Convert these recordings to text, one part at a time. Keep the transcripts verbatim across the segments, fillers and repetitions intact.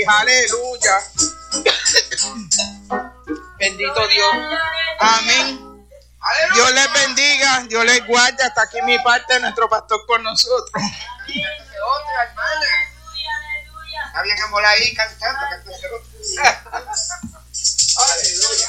aleluya. Bendito Dios. Amén. Dios les bendiga, Dios les guarde. Hasta aquí mi parte, nuestro pastor con nosotros. Otra hermana. Está bien amor ahí cantando. Aleluya.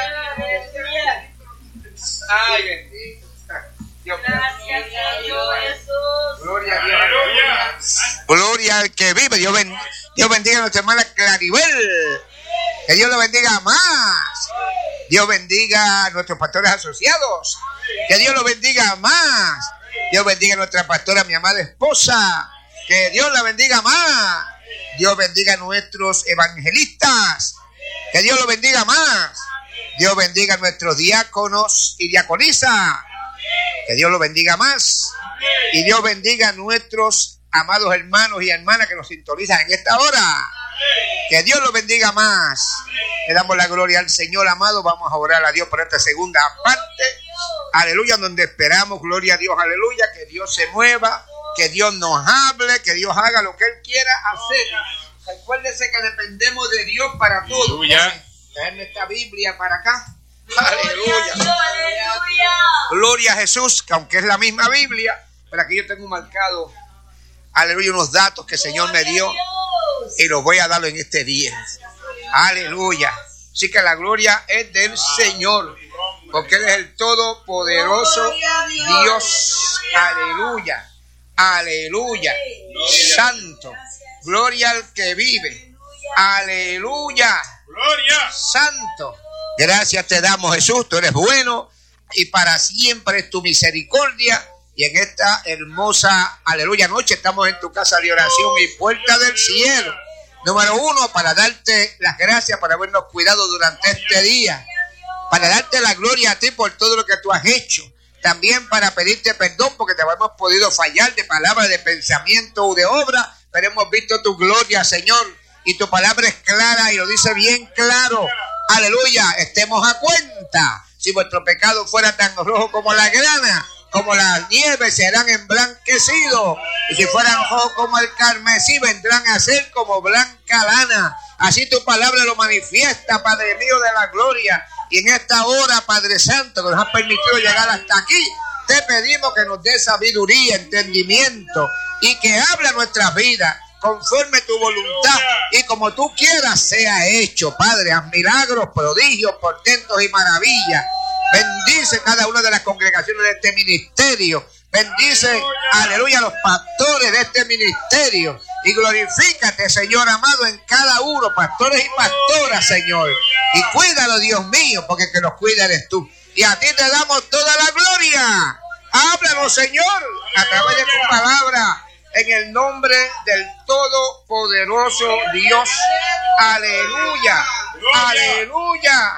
Ay, bendito. Dios. Gracias a Dios Jesús. Gloria a Dios. Gloria al que vive. Dios, ben, Dios bendiga a nuestra hermana Claribel. Que Dios lo bendiga más. Dios bendiga a nuestros pastores asociados. Que Dios lo bendiga más. Dios bendiga a nuestra pastora, mi amada esposa. Que Dios la bendiga más. Dios bendiga a nuestros evangelistas. Que Dios lo bendiga más. Dios bendiga a nuestros diáconos y diaconisas. Que Dios lo bendiga más. Y Dios bendiga a nuestros amados hermanos y hermanas que nos sintonizan en esta hora. Que Dios los bendiga más. Le damos la gloria al Señor, amado. Vamos a orar a Dios por esta segunda parte. Aleluya, donde esperamos, gloria a Dios, aleluya, que Dios se mueva, que Dios nos hable, que Dios haga lo que Él quiera hacer. Recuérdese que dependemos de Dios para todo. Aleluya. Traerme esta Biblia para acá. Aleluya. Aleluya. Gloria a Jesús, que aunque es la misma Biblia, pero aquí yo tengo marcado, aleluya, unos datos que el Señor me dio y los voy a darlo en este día. Aleluya. Así que la gloria es del Señor, porque Él es el todopoderoso Dios. Aleluya. Aleluya. Santo. Gloria al que vive. Aleluya. Gloria. Santo. Gracias te damos, Jesús. Tú eres bueno y para siempre es tu misericordia. Y en esta hermosa, aleluya, noche estamos en tu casa de oración y puerta del cielo. Número uno, para darte las gracias por habernos cuidado durante este día. Para darte la gloria a ti por todo lo que tú has hecho. También para pedirte perdón porque te hemos podido fallar de palabra, de pensamiento o de obra. Pero hemos visto tu gloria, Señor. Y tu palabra es clara y lo dice bien claro. Aleluya, estemos a cuenta. Si vuestro pecado fuera tan rojo como la grana, como las nieves serán emblanquecidos, y si fueran rojos como el carmesí, vendrán a ser como blanca lana. Así tu palabra lo manifiesta, Padre mío de la gloria. Y en esta hora, Padre Santo, que nos has permitido llegar hasta aquí, te pedimos que nos dé sabiduría, entendimiento, y que hable nuestras vidas conforme tu voluntad y como tú quieras sea hecho. Padre, haz milagros, prodigios, portentos y maravillas. Bendice cada una de las congregaciones de este ministerio. Bendice, aleluya, a los pastores de este ministerio. Y glorifícate, Señor amado, en cada uno, pastores y pastoras, Señor. Y cuídalo, Dios mío, porque el que nos cuida eres tú. Y a ti te damos toda la gloria. Háblanos, Señor, a través de tu palabra, en el nombre del todopoderoso Dios. Aleluya. Aleluya.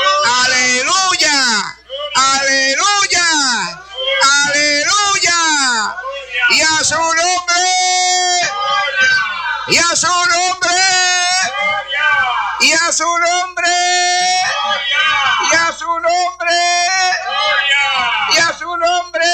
Aleluya. Aleluya. Aleluya. Y a su nombre. Y a su nombre. Y a su nombre. Y a su nombre. Y a su nombre.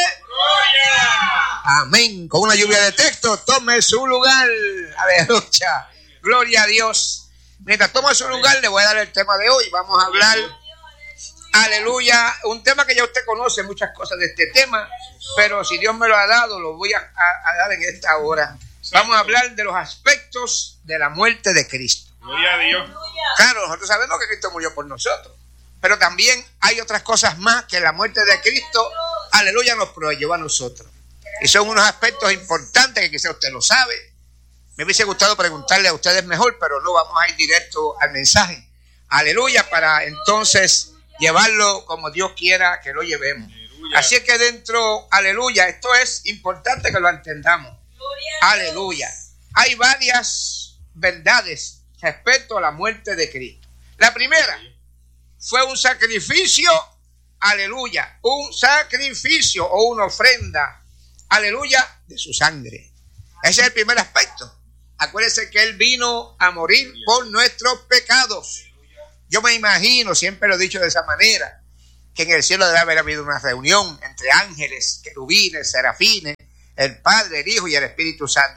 Amén. Con una lluvia de texto, tome su lugar. Aleluya. Gloria a Dios. Mientras toma su lugar, le voy a dar el tema de hoy. Vamos a hablar, aleluya, un tema que ya usted conoce, muchas cosas de este tema, pero si Dios me lo ha dado, lo voy a, a, a dar en esta hora. Vamos a hablar de los aspectos de la muerte de Cristo. Gloria a Dios. Claro, nosotros sabemos que Cristo murió por nosotros, pero también hay otras cosas más que la muerte de Cristo, aleluya, nos proveyó a nosotros. Y son unos aspectos importantes que quizá usted lo sabe. Me hubiese gustado preguntarle a ustedes mejor, pero no, vamos a ir directo al mensaje. Aleluya, para entonces llevarlo como Dios quiera que lo llevemos. Aleluya. Así que dentro, aleluya, esto es importante que lo entendamos. Aleluya. Hay varias verdades respecto a la muerte de Cristo. La primera fue un sacrificio, aleluya, un sacrificio o una ofrenda, aleluya, de su sangre. Ese es el primer aspecto. Acuérdense que Él vino a morir por nuestros pecados. Yo me imagino, siempre lo he dicho de esa manera, que en el cielo debe haber habido una reunión entre ángeles, querubines, serafines, el Padre, el Hijo y el Espíritu Santo.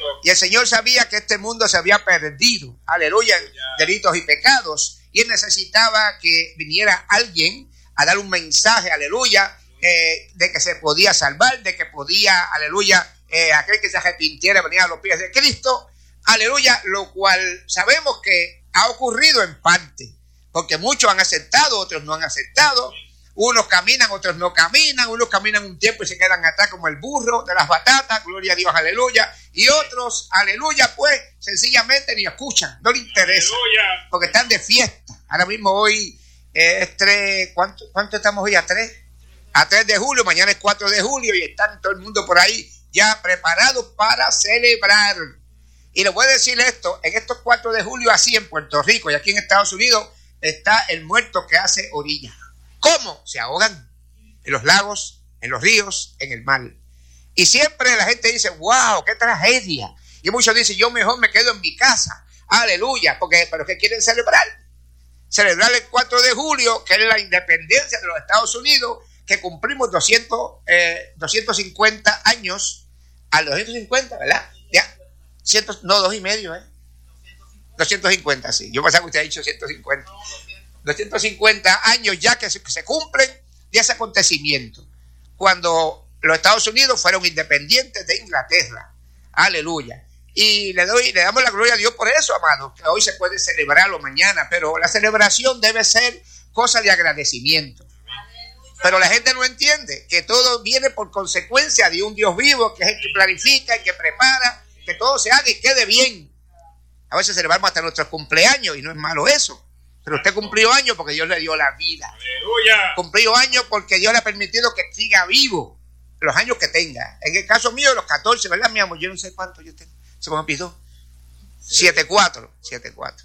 Y el Señor sabía que este mundo se había perdido, aleluya, en delitos y pecados. Y Él necesitaba que viniera alguien a dar un mensaje, aleluya, eh, de que se podía salvar, de que podía, aleluya, eh, aquel que se arrepintiera venía a los pies de Cristo, aleluya, lo cual sabemos que ha ocurrido en parte, porque muchos han aceptado, otros no han aceptado. Unos caminan, otros no caminan, unos caminan un tiempo y se quedan atrás como el burro de las batatas, gloria a Dios, aleluya. Y otros, aleluya, pues sencillamente ni escuchan, no les interesa, aleluya, porque están de fiesta. Ahora mismo hoy eh, es tres, ¿cuánto, ¿cuánto estamos hoy? A tres, a tres de julio, mañana es cuatro de julio y están todo el mundo por ahí ya preparados para celebrar. Y les voy a decir esto, en estos cuatro de julio así en Puerto Rico y aquí en Estados Unidos está el muerto que hace orilla. ¿Cómo? Se ahogan en los lagos, en los ríos, en el mar. Y siempre la gente dice, wow, qué tragedia. Y muchos dicen, yo mejor me quedo en mi casa. Aleluya, porque pero ¿qué quieren celebrar? Celebrar el cuatro de julio, que es la independencia de los Estados Unidos, que cumplimos doscientos, eh, doscientos cincuenta años, a los doscientos cincuenta, ¿verdad? Ya, cien, no, dos y medio, ¿eh? doscientos cincuenta, sí. Yo pensaba que usted ha dicho ciento cincuenta. doscientos cincuenta años ya que se, que se cumplen de ese acontecimiento, cuando los Estados Unidos fueron independientes de Inglaterra. Aleluya. Y le doy, le damos la gloria a Dios por eso, amados, que hoy se puede celebrarlo mañana, pero la celebración debe ser cosa de agradecimiento. Pero la gente no entiende que todo viene por consecuencia de un Dios vivo, que es el que planifica y que prepara, que todo se haga y quede bien. A veces celebramos hasta nuestros cumpleaños y no es malo eso. Pero usted cumplió años porque Dios le dio la vida. ¡Aleluya! Cumplió años porque Dios le ha permitido que siga vivo los años que tenga. En el caso mío, los catorce, ¿verdad, mi amor? Yo no sé cuánto yo tengo. ¿Se me olvidó? siete cuatro. siete cuatro.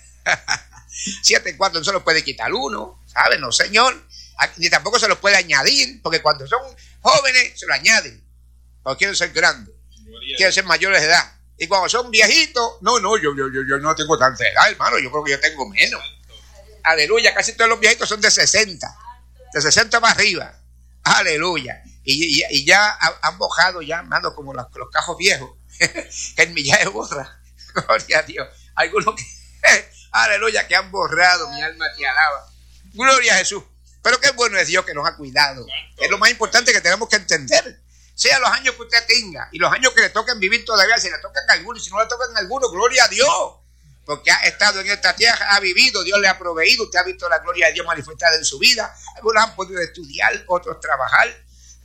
siete cuatro no se lo puede quitar uno, ¿saben? No, señor. Ni tampoco se lo puede añadir, porque cuando son jóvenes se lo añaden. Porque quieren ser grandes. Quieren ser mayores de edad. Y cuando son viejitos, no, no, yo, yo, yo, yo no tengo tanta edad, hermano. Yo creo que yo tengo menos. Aleluya, casi todos los viejitos son de sesenta, de sesenta para arriba. Aleluya. Y, y, y ya han bojado, ya, hermano, como los, los cajos viejos. El millaje borra. Gloria a Dios. Algunos que, aleluya, que han borrado, mi alma te alaba. Gloria a Jesús. Pero qué bueno es Dios que nos ha cuidado. Es lo más importante que tenemos que entender. Sea los años que usted tenga y los años que le toquen vivir todavía, si le tocan algunos, si no le tocan algunos, gloria a Dios. Porque ha estado en esta tierra, ha vivido, Dios le ha proveído, usted ha visto la gloria de Dios manifestada en su vida. Algunos han podido estudiar, otros trabajar.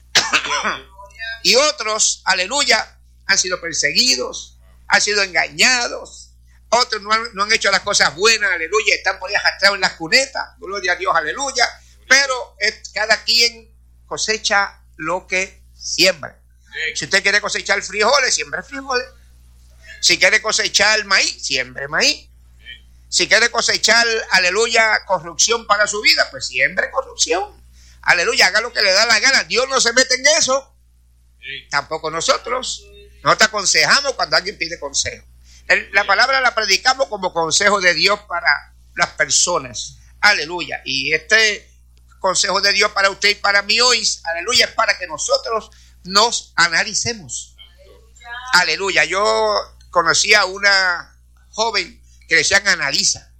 Y otros, aleluya, han sido perseguidos, han sido engañados. Otros no han, no han hecho las cosas buenas, aleluya, están por ahí arrastrados en las cunetas, gloria a Dios, aleluya. Pero es, cada quien cosecha lo que siembra. Si usted quiere cosechar frijoles, siembra frijoles. Si quiere cosechar maíz, siembre maíz. Si quiere cosechar, aleluya, corrupción para su vida, pues siembre corrupción. Aleluya, haga lo que le da la gana. Dios no se mete en eso. Tampoco nosotros. Nosotros aconsejamos cuando alguien pide consejo. El, la palabra la predicamos como consejo de Dios para las personas. Aleluya. Y este consejo de Dios para usted y para mí hoy, aleluya, es para que nosotros nos analicemos. Aleluya. Yo conocí a una joven que le decían Analiza.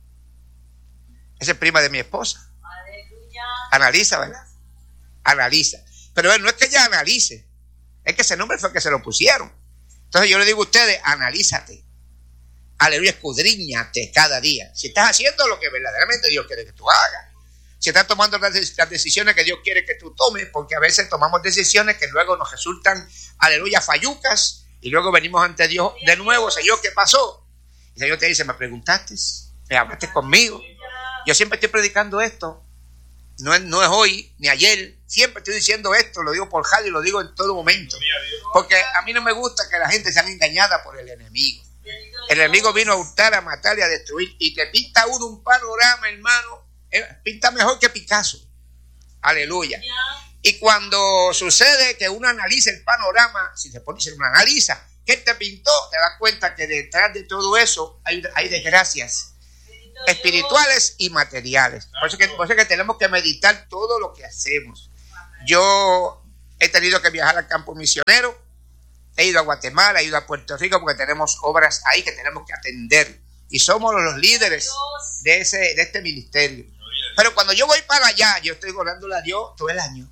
Esa es prima de mi esposa. Aleluya. Analiza, ¿verdad? Analiza. Pero no es que ella analice, es que ese nombre fue el que se lo pusieron. Entonces yo le digo a ustedes, analízate. Aleluya, escudriñate cada día. Si estás haciendo lo que verdaderamente Dios quiere que tú hagas. Si estás tomando las decisiones que Dios quiere que tú tomes, porque a veces tomamos decisiones que luego nos resultan, aleluya, fallucas. Y luego venimos ante Dios de nuevo, Señor, ¿qué pasó? Y el Señor te dice, ¿me preguntaste? ¿Me hablaste conmigo? Yo siempre estoy predicando esto. No es, no es hoy ni ayer. Siempre estoy diciendo esto. Lo digo por radio y lo digo en todo momento. Porque a mí no me gusta que la gente sea engañada por el enemigo. El enemigo vino a hurtar, a matar y a destruir. Y te pinta uno un panorama, hermano. Pinta mejor que Picasso. Aleluya. Y cuando sucede que uno analiza el panorama, si se pone, si uno analiza qué te pintó, te das cuenta que detrás de todo eso hay, hay desgracias espirituales y materiales. Por eso, que, por eso que tenemos que meditar todo lo que hacemos. Yo he tenido que viajar al campo misionero He ido a Guatemala, he ido a Puerto Rico porque tenemos obras ahí que tenemos que atender. Y somos los líderes de, ese, de este ministerio. Pero cuando yo voy para allá, yo estoy orándole a Dios todo el año.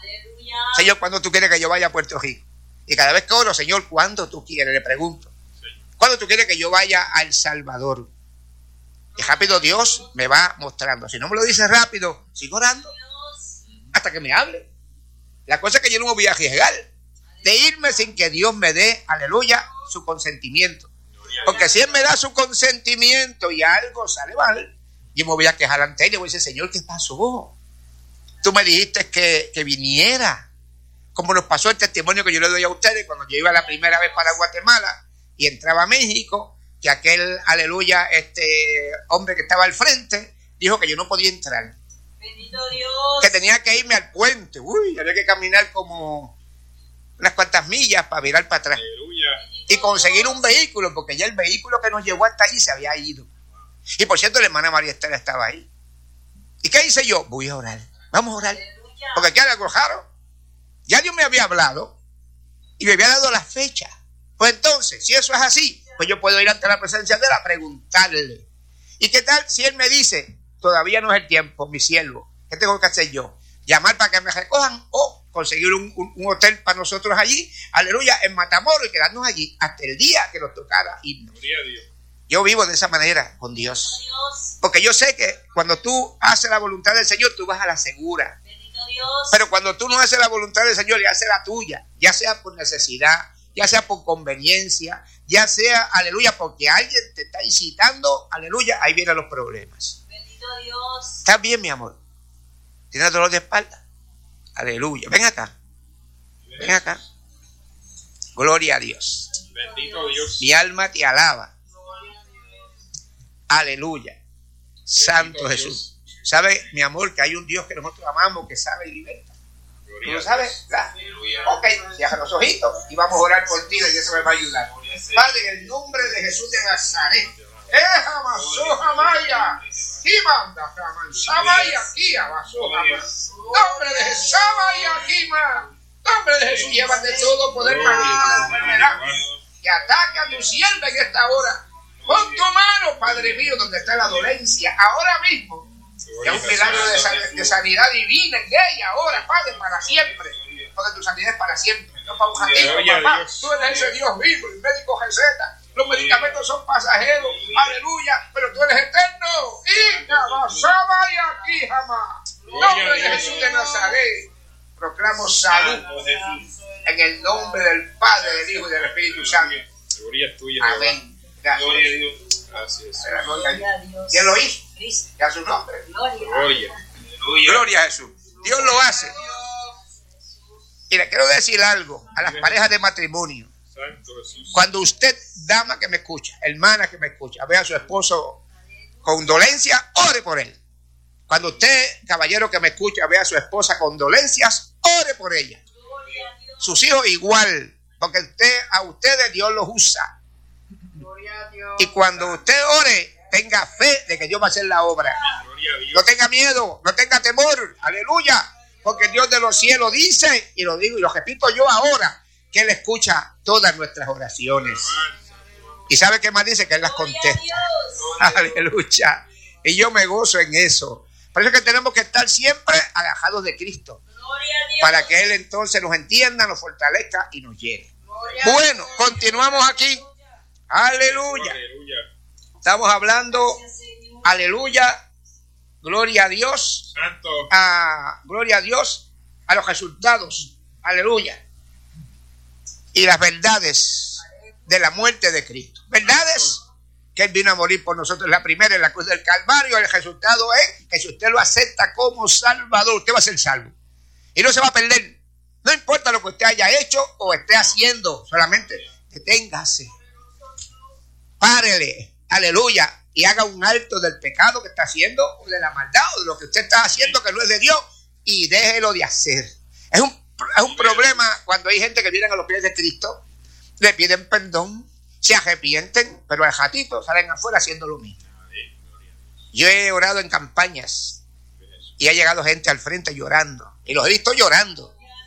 Señor, ¿cuándo tú quieres que yo vaya a Puerto Rico? Y cada vez que oro, Señor, ¿cuándo tú quieres? Le pregunto. ¿Cuándo tú quieres que yo vaya a El Salvador? Y rápido Dios me va mostrando. Si no me lo dice rápido, sigo orando hasta que me hable. La cosa es que yo no me voy a arriesgar de irme sin que Dios me dé, aleluya, su consentimiento. Porque si Él me da su consentimiento y algo sale mal, yo me voy a quejar ante Él y voy a decir, Señor, ¿qué pasó? Tú me dijiste que, que viniera. Como nos pasó el testimonio que yo le doy a ustedes cuando yo iba la primera vez para Guatemala y entraba a México, que aquel, aleluya, este hombre que estaba al frente, dijo que yo no podía entrar. Bendito Dios. Que tenía que irme al puente. Uy, había que caminar como unas cuantas millas para virar para atrás. Aleluya. Y conseguir un vehículo, porque ya el vehículo que nos llevó hasta allí se había ido. Y por cierto, la hermana María Estela estaba ahí. ¿Y qué hice yo? Voy a orar. Vamos a orar. Aleluya. Porque aquí algo raro. Ya Dios me había hablado y me había dado la fecha. Pues entonces, si eso es así, pues yo puedo ir ante la presencia de Él a preguntarle. ¿Y qué tal si Él me dice, todavía no es el tiempo, mi siervo? ¿Qué tengo que hacer yo? ¿Llamar para que me recojan o conseguir un, un, un hotel para nosotros allí, aleluya, en Matamoros y quedarnos allí hasta el día que nos tocara irnos? Yo vivo de esa manera con Dios. Porque yo sé que cuando tú haces la voluntad del Señor, tú vas a la segura. Pero cuando tú no haces la voluntad del Señor y haces la tuya, ya sea por necesidad, ya sea por conveniencia, ya sea, aleluya, porque alguien te está incitando, aleluya, ahí vienen los problemas. Bendito Dios. ¿Estás bien, mi amor? ¿Tienes dolor de espalda? Aleluya. Ven acá. Ven acá. Gloria a Dios. Bendito Dios. Mi alma te alaba. Aleluya. Santo Bendito Jesús. Dios. ¿Sabe, mi amor, que hay un Dios que nosotros amamos, que sabe y liberta? ¿Tú lo sabes? Ok, cierra los ojitos y vamos a orar por ti y eso me va a ayudar. Padre, en el nombre de Jesús de Nazaret. ¡Eh, Jamaso, Jamaya! ¡Y manda, Jamaya! ¡Aquí, Jamaso, Jamaya! ¡Nombre de Jesús, Jamaya! ¡Aquí, ma! ¡Nombre de Jesús, llévate todo poder maligno! Que ataque a tu sierva en esta hora. Pon tu mano, Padre mío, donde está la dolencia, ahora mismo. Que un milagro de, san, de sanidad divina en ella ahora, Padre, para siempre. Porque tu sanidad es para siempre. No para un ratito, papá. Tú eres ese Dios vivo, el médico receta. Los medicamentos son pasajeros. Aleluya. Pero tú eres eterno. Y nada y aquí jamás. Nombre de Jesús de Nazaret. Proclamo salud. En el nombre del Padre, del Hijo y del Espíritu Santo. Gloria es tuya. Amén. Gracias. Gloria a Dios. Gracias. Gloria a Dios. ¿Quién lo hizo? Y a su nombre. Gloria. Gloria a Jesús. Dios lo hace. Y le quiero decir algo a las parejas de matrimonio. Cuando usted, dama que me escucha, hermana que me escucha, ve a su esposo con dolencia, ore por él. Cuando usted, caballero que me escucha, ve a su esposa con dolencias, ore por ella. Sus hijos igual, porque usted, a ustedes Dios los usa. Y cuando usted ore, tenga fe de que Dios va a hacer la obra. No tenga miedo, no tenga temor. Aleluya. Porque Dios de los cielos dice, y lo digo y lo repito yo ahora, que Él escucha todas nuestras oraciones. ¿Y sabe qué más dice? Que Él las contesta. Aleluya. Y yo me gozo en eso. Por eso es que tenemos que estar siempre agajados de Cristo. Para que Él entonces nos entienda, nos fortalezca y nos llene. Bueno, continuamos aquí. Aleluya. Estamos hablando, aleluya, gloria a Dios, Santo. A, gloria a Dios, a los resultados, aleluya, y las verdades de la muerte de Cristo. Verdades que Él vino a morir por nosotros, la primera en la cruz del Calvario. El resultado es que si usted lo acepta como Salvador, usted va a ser salvo y no se va a perder. No importa lo que usted haya hecho o esté haciendo, solamente deténgase, párele, aleluya, y haga un alto del pecado que está haciendo, o de la maldad, o de lo que usted está haciendo que no es de Dios, y déjelo de hacer. Es un, es un problema cuando hay gente que viene a los pies de Cristo, le piden perdón, se arrepienten, pero al ratito salen afuera haciendo lo mismo. Yo he orado en campañas y ha llegado gente al frente llorando, y los he visto llorando,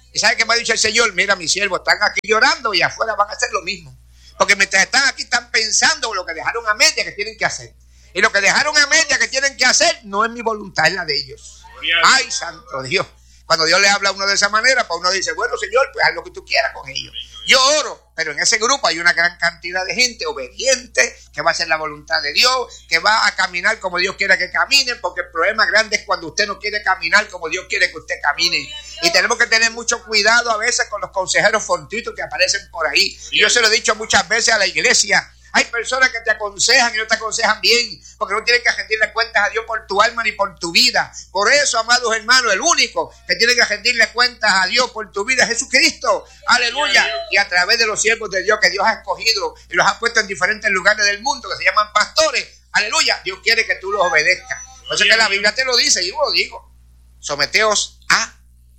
¿Y sabe qué me ha dicho el Señor? Mira, mis siervos están aquí llorando y afuera van a hacer lo mismo. Porque mientras están aquí están pensando en lo que dejaron a media que tienen que hacer. Y lo que dejaron a media que tienen que hacer no es mi voluntad, es la de ellos. Ay, santo Dios. Cuando Dios le habla a uno de esa manera, pues uno dice, bueno, Señor, pues haz lo que tú quieras con ellos. Yo oro, pero en ese grupo hay una gran cantidad de gente obediente que va a hacer la voluntad de Dios, que va a caminar como Dios quiera que caminen, porque el problema grande es cuando usted no quiere caminar como Dios quiere que usted camine. Y tenemos que tener mucho cuidado a veces con los consejeros fortuitos que aparecen por ahí. Y yo se lo he dicho muchas veces a la iglesia. Hay personas que te aconsejan y no te aconsejan bien, porque no tienen que rendirle cuentas a Dios por tu alma ni por tu vida. Por eso, amados hermanos, el único que tiene que rendirle cuentas a Dios por tu vida es Jesucristo. Aleluya. Y a través de los siervos de Dios que Dios ha escogido y los ha puesto en diferentes lugares del mundo, que se llaman pastores. Aleluya. Dios quiere que tú los obedezcas. Por eso que la Biblia te lo dice, y yo lo digo. Someteos a,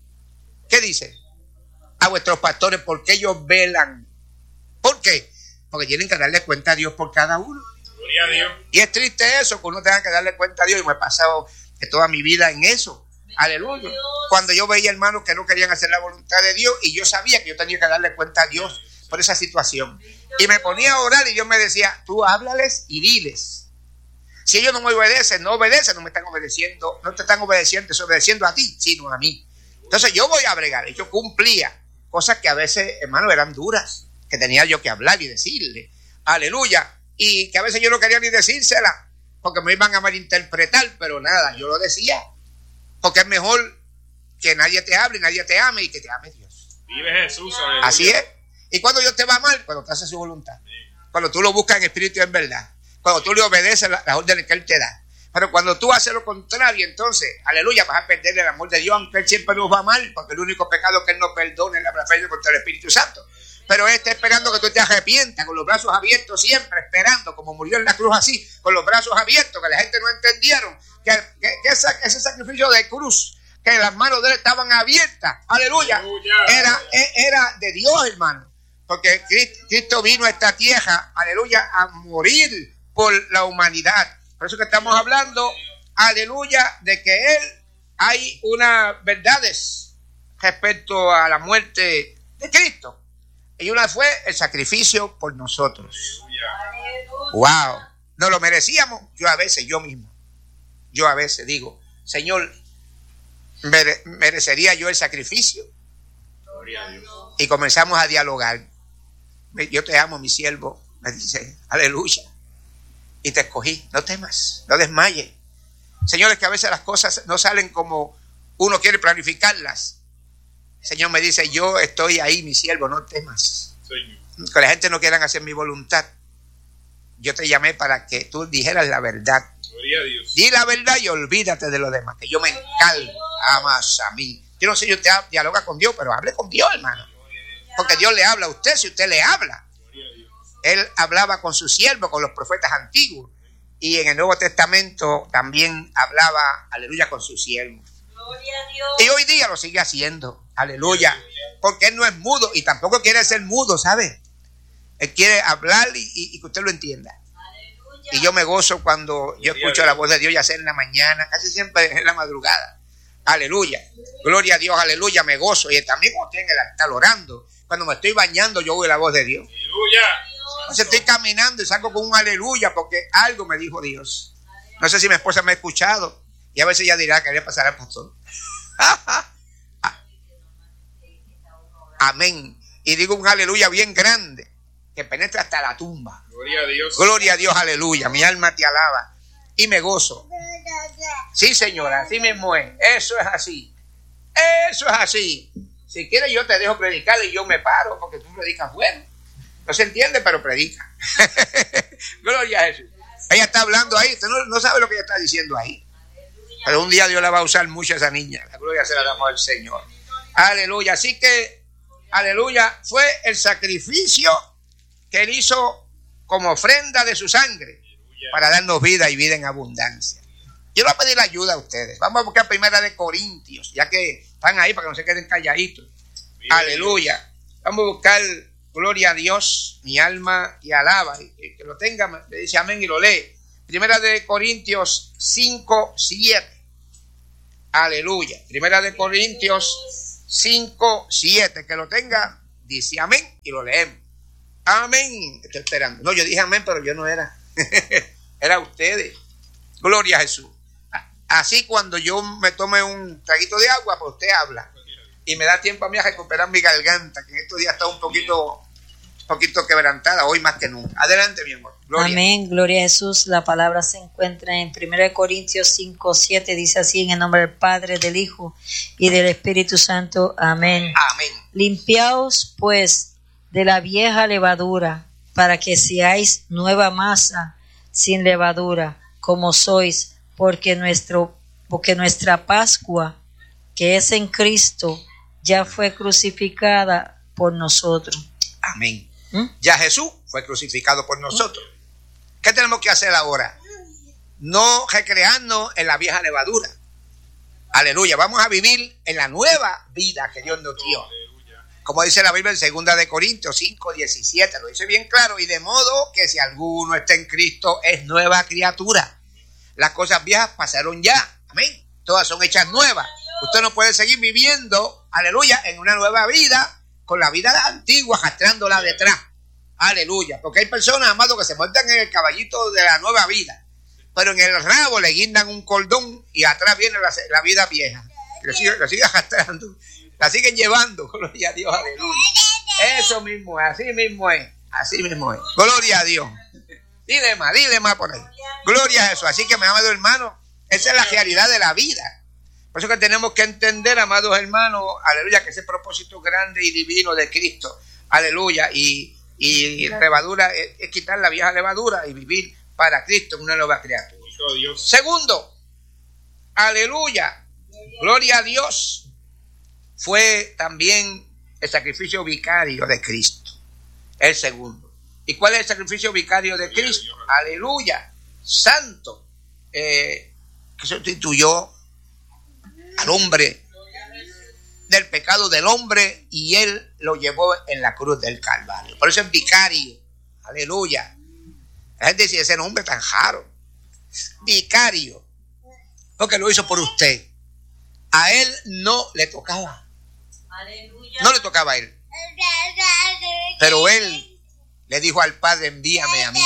¿qué dice? A vuestros pastores, porque ellos velan. ¿Por qué? Porque tienen que darle cuenta a Dios por cada uno. Gloria a Dios. Y es triste eso, que uno tenga que darle cuenta a Dios. Y me he pasado toda mi vida en eso. Aleluya. Cuando yo veía hermanos que no querían hacer la voluntad de Dios, y yo sabía que yo tenía que darle cuenta a Dios por esa situación. Y me ponía a orar y Dios me decía, tú háblales y diles. Si ellos no me obedecen, no obedecen, no me están obedeciendo, no te están obedeciendo, desobedeciendo a ti, sino a mí. Entonces yo voy a bregar. Y yo cumplía cosas que a veces, hermano, eran duras, que tenía yo que hablar y decirle, aleluya, y que a veces yo no quería ni decírsela, porque me iban a malinterpretar, pero nada, yo lo decía, porque es mejor que nadie te hable y nadie te ame y que te ame Dios. Vive Jesús, aleluya. Así es. Y cuando Dios te va mal, cuando te hace su voluntad, cuando tú lo buscas en espíritu y en verdad, cuando tú le obedeces las la órdenes que Él te da. Pero cuando tú haces lo contrario, entonces, aleluya, vas a perder el amor de Dios, aunque Él siempre nos va mal, porque el único pecado que Él no perdona es la blasfemia contra el Espíritu Santo. Pero Él está esperando que tú te arrepientas, con los brazos abiertos siempre, esperando, como murió en la cruz así, con los brazos abiertos, que la gente no entendieron, que, que, que esa, ese sacrificio de cruz, que las manos de Él estaban abiertas, aleluya, aleluya. Era, era de Dios, hermano, porque Cristo vino a esta tierra, aleluya, a morir por la humanidad. Por eso que estamos hablando, aleluya, de que Él hay unas verdades respecto a la muerte de Cristo. Y una fue el sacrificio por nosotros. Wow. No lo merecíamos. Yo a veces, yo mismo, yo a veces digo, Señor, mere, ¿merecería yo el sacrificio? Gloria a Dios. Y comenzamos a dialogar. Yo te amo, mi siervo. Me dice, aleluya. Y te escogí. No temas, no desmayes. Señores, que a veces las cosas no salen como uno quiere planificarlas. El Señor me dice, yo estoy ahí, mi siervo, no temas. Señor. Que la gente no quiera hacer mi voluntad. Yo te llamé para que tú dijeras la verdad. Gloria a Dios. Di la verdad y olvídate de lo demás, que yo me encargo. Amas a mí. Yo no sé si usted dialoga con Dios, pero hable con Dios, hermano. Porque Dios le habla a usted si usted le habla. Él hablaba con sus siervos, con los profetas antiguos. Y en el Nuevo Testamento también hablaba, aleluya, con sus siervos. Y hoy día lo sigue haciendo, aleluya, porque Él no es mudo y tampoco quiere ser mudo, ¿sabe? Él quiere hablar y, y, y que usted lo entienda. Aleluya. Y yo me gozo cuando yo escucho la voz de Dios, ya sea en la mañana, casi siempre en la madrugada. Aleluya, gloria a Dios, aleluya, me gozo. Y también cuando estoy en el altar orando, cuando me estoy bañando, yo oigo la voz de Dios. Aleluya. Entonces estoy caminando y salgo con un aleluya porque algo me dijo Dios. No sé si mi esposa me ha escuchado y a veces ella dirá que le pasará al pastor. Amén. Y digo un aleluya bien grande que penetra hasta la tumba. Gloria a Dios. Gloria a Dios, aleluya. Mi alma te alaba y me gozo. Sí, señora, así mismo es. Eso es así. Eso es así. Si quieres yo te dejo predicar y yo me paro porque tú predicas bueno. No se entiende, pero predica. Gloria a Jesús. Ella está hablando ahí. Usted no, no sabe lo que ella está diciendo ahí. Pero un día Dios la va a usar mucho a esa niña. La gloria se la damos al Señor. Aleluya. Así que, aleluya, fue el sacrificio que Él hizo como ofrenda de su sangre para darnos vida y vida en abundancia. Yo le voy a pedir ayuda a ustedes. Vamos a buscar primera de Corintios, ya que están ahí para que no se queden calladitos. Bien. Aleluya. Vamos a buscar, gloria a Dios, mi alma y alaba. Y que lo tenga, le dice amén y lo lee. Primera de Corintios cinco, siete. Aleluya. Primera de Corintios cinco, siete. Que lo tenga, dice amén y lo leemos. Amén. Estoy esperando. No, yo dije amén, pero yo no era. Era ustedes. Gloria a Jesús. Así cuando yo me tome un traguito de agua, pues usted habla. Y me da tiempo a mí a recuperar mi garganta, que en estos días está un poquito, un poquito quebrantada, hoy más que nunca. Adelante, mi amor. Gloria. Amén, gloria a Jesús. La palabra se encuentra en primera de Corintios cinco, siete. Dice así: en el nombre del Padre, del Hijo y del Espíritu Santo. Amén. Amén. Limpiaos, pues, de la vieja levadura, para que seáis nueva masa, sin levadura, como sois, porque nuestro, porque nuestra Pascua, que es en Cristo, ya fue crucificada por nosotros. Amén. ¿Mm? Ya Jesús fue crucificado por nosotros. ¿Qué tenemos que hacer ahora? No recrearnos en la vieja levadura. Aleluya. Vamos a vivir en la nueva vida que Dios nos dio. Como dice la Biblia en segunda de Corintios cinco, diecisiete. Lo dice bien claro. Y de modo que si alguno está en Cristo, es nueva criatura. Las cosas viejas pasaron ya. Amén. Todas son hechas nuevas. Usted no puede seguir viviendo, aleluya, en una nueva vida, con la vida antigua, arrastrándola detrás. Aleluya. Porque hay personas, amados, que se montan en el caballito de la nueva vida, pero en el rabo le guindan un cordón y atrás viene la, la vida vieja. La siguen, la siguen arrastrando, la siguen llevando. Gloria a Dios, aleluya. Eso mismo es, así mismo es, así mismo es. Gloria a Dios. Dile más, dile más por ahí. Gloria a Jesús. Así que, mi amado hermano, esa es la realidad de la vida. Por eso que tenemos que entender, amados hermanos, aleluya, que ese propósito grande y divino de Cristo, aleluya, y, y la levadura es, es quitar la vieja levadura y vivir para Cristo en una nueva criatura. Segundo, aleluya, gloria a Dios, fue también el sacrificio vicario de Cristo, el segundo. ¿Y cuál es el sacrificio vicario de Cristo? Aleluya, santo, eh, que sustituyó al hombre del pecado del hombre y él lo llevó en la cruz del Calvario. Por eso es vicario. Aleluya. La gente dice ese nombre tan raro. Vicario. Porque lo hizo por usted. A él no le tocaba. No le tocaba a él. Pero él le dijo al Padre: envíame a mí.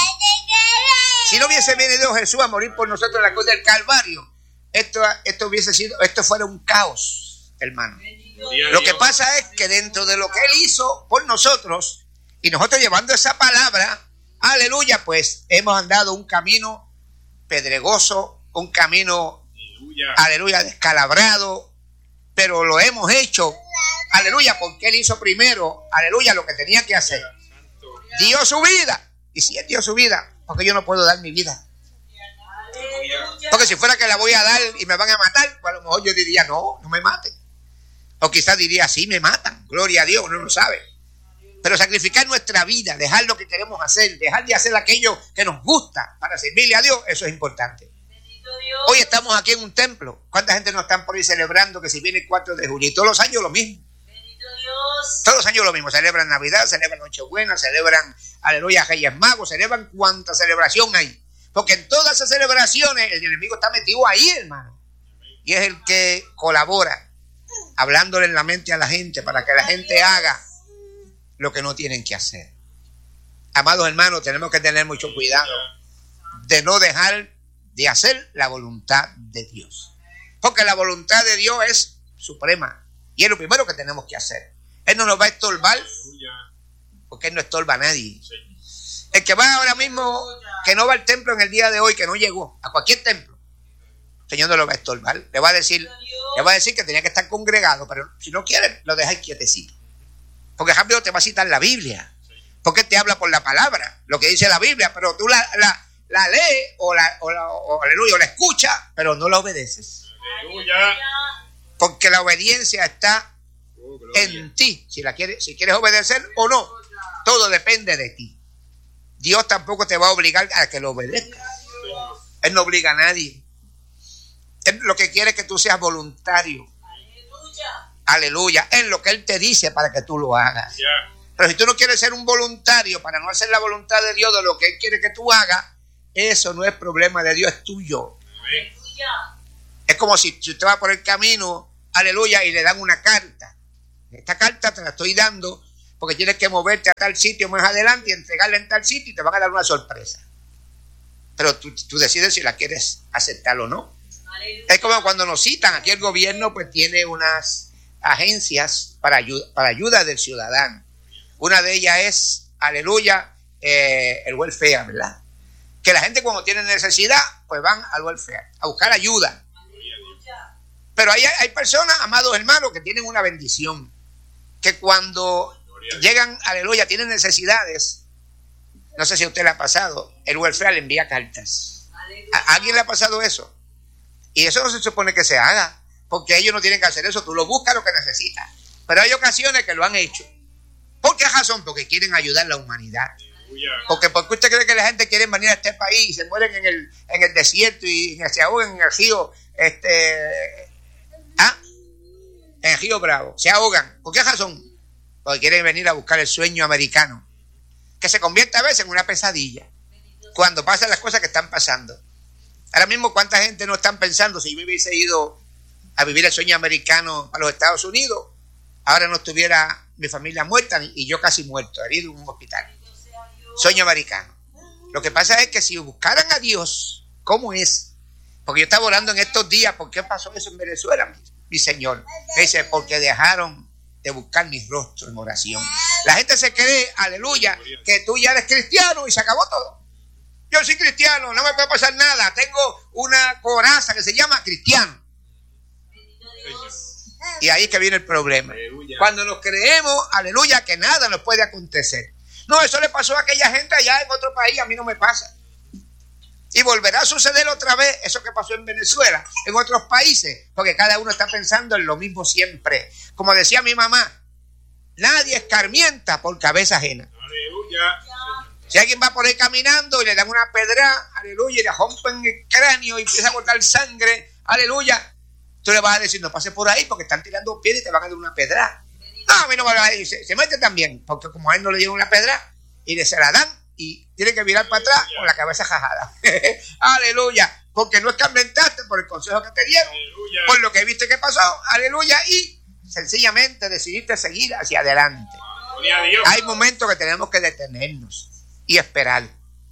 Si no hubiese venido Jesús a morir por nosotros en la cruz del Calvario, Esto, esto hubiese sido, esto fuera un caos, hermano. Lo que pasa es que dentro de lo que Él hizo por nosotros, y nosotros llevando esa palabra, aleluya, pues hemos andado un camino pedregoso, un camino, aleluya, aleluya descalabrado, pero lo hemos hecho, aleluya, porque Él hizo primero, aleluya, lo que tenía que hacer. Dio su vida, y si Él dio su vida, porque yo no puedo dar mi vida. Porque si fuera que la voy a dar y me van a matar, pues a lo mejor yo diría: no, no me maten. O quizás diría: sí, me matan. Gloria a Dios, uno no sabe. Pero sacrificar nuestra vida, dejar lo que queremos hacer, dejar de hacer aquello que nos gusta para servirle a Dios, eso es importante. Hoy estamos aquí en un templo. ¿Cuánta gente nos están por ahí celebrando que si viene el cuatro de julio? Y todos los años lo mismo. Todos los años lo mismo. Celebran Navidad, celebran Nochebuena, celebran, aleluya, Reyes Magos, celebran cuánta celebración hay. Porque en todas esas celebraciones el enemigo está metido ahí, hermano. Y es el que colabora, hablándole en la mente a la gente para que la gente haga lo que no tienen que hacer. Amados hermanos, tenemos que tener mucho cuidado de no dejar de hacer la voluntad de Dios. Porque la voluntad de Dios es suprema. Y es lo primero que tenemos que hacer. Él no nos va a estorbar, porque Él no estorba a nadie. El que va ahora mismo, que no va al templo en el día de hoy, que no llegó a cualquier templo, el Señor no lo va a estorbar. Le va a decir, le va a decir que tenía que estar congregado, pero si no quiere, lo dejáis quietecito. Porque rápido te va a citar la Biblia. Porque te habla por la palabra, lo que dice la Biblia, pero tú la, la, la lees o la, o la, o, aleluya, o la escuchas, pero no la obedeces. Aleluya. Porque la obediencia está Oh, en ti. Si la quieres, si quieres obedecer o no, todo depende de ti. Dios tampoco te va a obligar a que lo obedezcas. Él no obliga a nadie. Él lo que quiere es que tú seas voluntario. Aleluya. Aleluya. En lo que Él te dice para que tú lo hagas. Yeah. Pero si tú no quieres ser un voluntario para no hacer la voluntad de Dios de lo que Él quiere que tú hagas, eso no es problema de Dios, es tuyo. Aleluya. Es como si, si usted va por el camino, aleluya, y le dan una carta. esta carta te la estoy dando porque tienes que moverte a tal sitio más adelante y entregarla en tal sitio y te van a dar una sorpresa. Pero tú, tú decides si la quieres aceptar o no. Aleluya. Es como cuando nos citan, aquí el gobierno pues tiene unas agencias para ayuda, para ayuda del ciudadano. Una de ellas es, aleluya, eh, el welfare, ¿verdad? Que la gente cuando tiene necesidad, pues van al welfare, a buscar ayuda. Pero hay, hay personas, amados hermanos, que tienen una bendición, que cuando llegan, aleluya, tienen necesidades, no sé si a usted le ha pasado, el welfare le envía cartas. ¿A alguien le ha pasado eso? Y eso no se supone que se haga, porque ellos no tienen que hacer eso, tú lo buscas lo que necesitas. Pero hay ocasiones que lo han hecho. ¿Por qué razón? Porque quieren ayudar a la humanidad. Porque porque usted cree que la gente quiere venir a este país y se mueren en el, en el desierto y se ahogan en el río, este, ¿ah? en el río Bravo, se ahogan. ¿Por qué razón? Porque quieren venir a buscar el sueño americano, que se convierte a veces en una pesadilla cuando pasan las cosas que están pasando. Ahora mismo, ¿cuánta gente no están pensando si yo hubiese ido a vivir el sueño americano a los Estados Unidos? Ahora no estuviera mi familia muerta y yo casi muerto, herido en un hospital. Sueño americano. Lo que pasa es que si buscaran a Dios, ¿cómo es? Porque yo estaba orando en estos días, ¿por qué pasó eso en Venezuela, mi, mi Señor? Me dice, porque dejaron de buscar mi rostro en oración. La gente se cree, aleluya, que tú ya eres cristiano y se acabó todo. Yo soy cristiano, no me puede pasar nada. Tengo una coraza que se llama cristiano. Y ahí es que viene el problema. Aleluya. Cuando nos creemos, aleluya, que nada nos puede acontecer. No, eso le pasó a aquella gente allá en otro país, a mí no me pasa. Y volverá a suceder otra vez eso que pasó en Venezuela, en otros países, porque cada uno está pensando en lo mismo siempre. Como decía mi mamá, nadie escarmienta por cabeza ajena. Aleluya. Si alguien va por ahí caminando y le dan una pedra, aleluya, y le rompen el cráneo y empieza a cortar sangre, aleluya, tú le vas a decir, no pases por ahí porque están tirando piedras y te van a dar una pedra. No, a mí no me va a decir, se, se mete también, porque como a él no le dieron una pedra y le se la dan y tiene que virar para atrás con la cabeza jajada. Aleluya, porque no escarmentaste por el consejo que te dieron, aleluya, por lo que viste que pasó, aleluya, y sencillamente decidiste seguir hacia adelante. Hay momentos que tenemos que detenernos y esperar